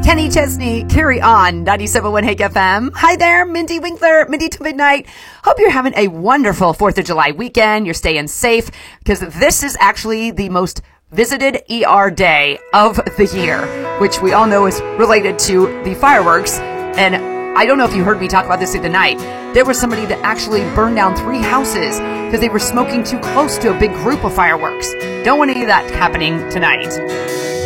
Kenny Chesney, Carry On, 97.1 Hake FM. Hi there, Mindy Winkler, Mindy to Midnight. Hope you're having a wonderful 4th of July weekend. You're staying safe because this is actually the most visited ER day of the year, which we all know is related to the fireworks. And I don't know if you heard me talk about this tonight. There was somebody that actually burned down 3 houses because they were smoking too close to a big group of fireworks. Don't want any of that happening tonight.